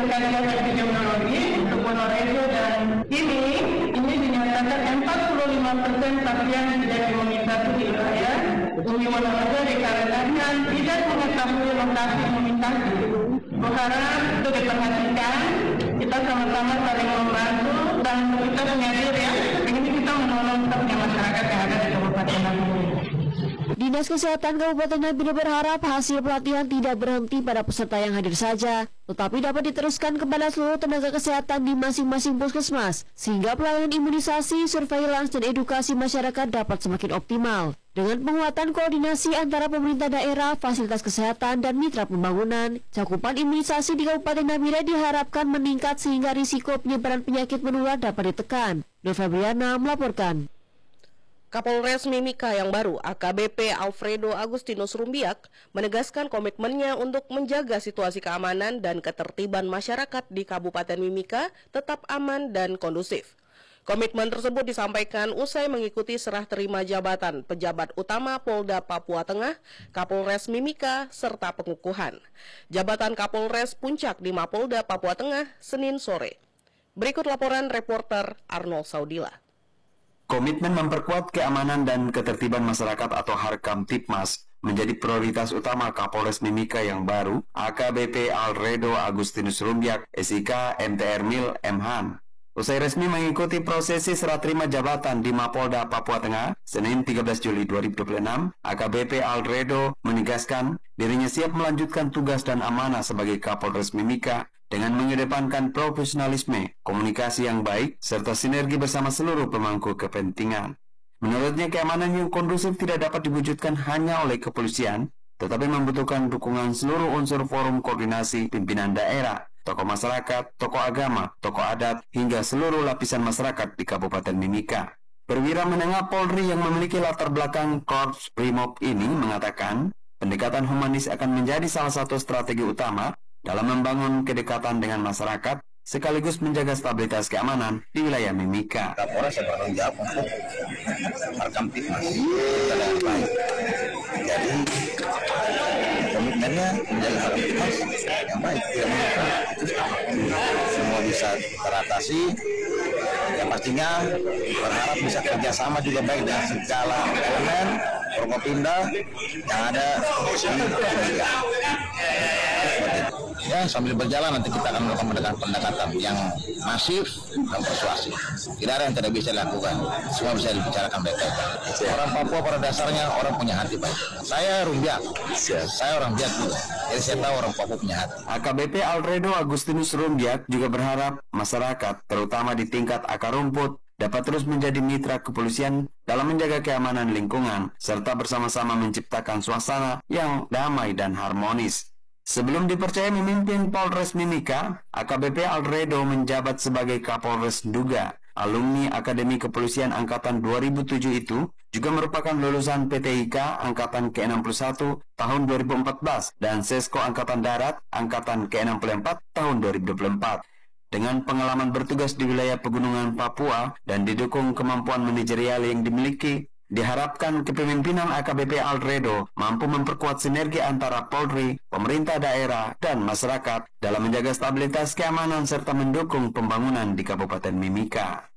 Komunikasi Epidemiologi untuk Ponorogo dan ini dinyatakan 45% pasien tidak imunisasi di wilayah Umi Ponorogo dikarenakan tidak mengetahui lokasi imunisasi. Berharap itu diperhatikan, kita sama-sama saling membantu dan kita menyadari ya, ini kita menolong setiap masyarakat yang ada di Kabupaten Nabire. Dinas Kesehatan Kabupaten Nabire berharap hasil pelatihan tidak berhenti pada peserta yang hadir saja, tetapi dapat diteruskan kepada seluruh tenaga kesehatan di masing-masing puskesmas, sehingga pelayanan imunisasi, surveillance, dan edukasi masyarakat dapat semakin optimal. Dengan penguatan koordinasi antara pemerintah daerah, fasilitas kesehatan, dan mitra pembangunan, cakupan imunisasi di Kabupaten Nabire diharapkan meningkat sehingga risiko penyebaran penyakit menular dapat ditekan. Nur Febriana melaporkan. Kapolres Mimika yang baru, AKBP Alfredo Agustinus Rumbiak, menegaskan komitmennya untuk menjaga situasi keamanan dan ketertiban masyarakat di Kabupaten Mimika tetap aman dan kondusif. Komitmen tersebut disampaikan usai mengikuti serah terima jabatan pejabat utama Polda Papua Tengah, Kapolres Mimika, serta pengukuhan jabatan Kapolres Puncak di Mapolda Papua Tengah Senin sore. Berikut laporan reporter Arnold Saudila. Komitmen memperkuat keamanan dan ketertiban masyarakat atau Harkamtipmas menjadi prioritas utama Kapolres Mimika yang baru, AKBP Alfredo Agustinus Rumbiak, SIK MTR Mil Mhan. Usai resmi mengikuti prosesi serah terima jabatan di Mapolda Papua Tengah, Senin 13 Juli 2026, AKBP Alfredo menegaskan dirinya siap melanjutkan tugas dan amanah sebagai Kapolres Mimika dengan mengedepankan profesionalisme, komunikasi yang baik, serta sinergi bersama seluruh pemangku kepentingan. Menurutnya, keamanan yang kondusif tidak dapat diwujudkan hanya oleh kepolisian, tetapi membutuhkan dukungan seluruh unsur forum koordinasi pimpinan daerah, tokoh masyarakat, tokoh agama, tokoh adat, hingga seluruh lapisan masyarakat di Kabupaten Mimika. Perwira menengah Polri yang memiliki latar belakang Korps Brimob ini mengatakan, pendekatan humanis akan menjadi salah satu strategi utama dalam membangun kedekatan dengan masyarakat, sekaligus menjaga stabilitas keamanan di wilayah Mimika. Kapolres bertanggung jawab untuk Harkamtipmas dengan baik. Jadi komitmennya menjaga Harkamtipmas yang baik, semua bisa teratasi. Yang pastinya berharap bisa kerjasama juga baik dengan segala elemen Forkopimda yang ada di Mimika. Ya, sambil berjalan nanti kita akan melakukan pendekatan yang masif dan persuasif. Tidak ada yang tidak bisa dilakukan, semua bisa dibicarakan baik-baik. Orang Papua pada dasarnya orang punya hati baik. Saya Rumbiak, saya orang Biak juga, jadi saya tahu orang Papua punya hati. AKBP Alfredo Agustinus Rumbiak juga berharap masyarakat, terutama di tingkat akar rumput, dapat terus menjadi mitra kepolisian dalam menjaga keamanan lingkungan, serta bersama-sama menciptakan suasana yang damai dan harmonis. Sebelum dipercaya memimpin Polres Mimika, AKBP Alfredo menjabat sebagai Kapolres Nduga. Alumni Akademi Kepolisian Angkatan 2007 itu juga merupakan lulusan PTIK Angkatan ke-61 tahun 2014 dan Sesko Angkatan Darat Angkatan ke-64 tahun 2024. Dengan pengalaman bertugas di wilayah pegunungan Papua dan didukung kemampuan manajerial yang dimiliki, diharapkan kepemimpinan AKBP Alfredo mampu memperkuat sinergi antara Polri, pemerintah daerah, dan masyarakat dalam menjaga stabilitas keamanan serta mendukung pembangunan di Kabupaten Mimika.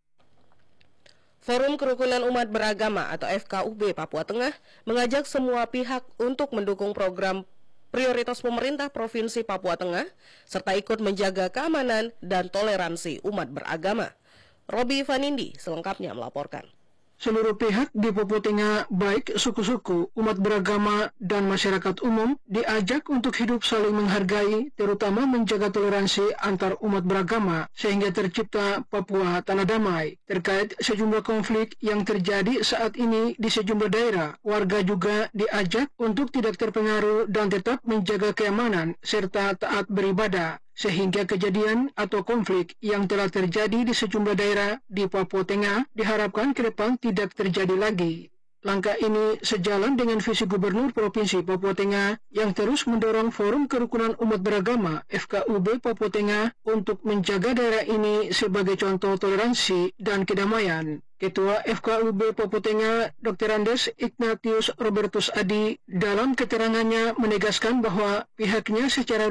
Forum Kerukunan Umat Beragama atau FKUB Papua Tengah mengajak semua pihak untuk mendukung program prioritas pemerintah Provinsi Papua Tengah serta ikut menjaga keamanan dan toleransi umat beragama. Robi Vanindi selengkapnya melaporkan. Seluruh pihak di Papua Tengah, baik suku-suku, umat beragama, dan masyarakat umum, diajak untuk hidup saling menghargai, terutama menjaga toleransi antar umat beragama, sehingga tercipta Papua Tanah Damai. Terkait sejumlah konflik yang terjadi saat ini di sejumlah daerah, warga juga diajak untuk tidak terpengaruh dan tetap menjaga keamanan, serta taat beribadah, sehingga kejadian atau konflik yang telah terjadi di sejumlah daerah di Papua Tengah diharapkan ke depan tidak terjadi lagi. Langkah ini sejalan dengan visi Gubernur Provinsi Papua Tengah yang terus mendorong Forum Kerukunan Umat Beragama FKUB Papua Tengah untuk menjaga daerah ini sebagai contoh toleransi dan kedamaian. Ketua FKUB Papua Tengah, Dr. Andes Ignatius Robertus Adi, dalam keterangannya menegaskan bahwa pihaknya secara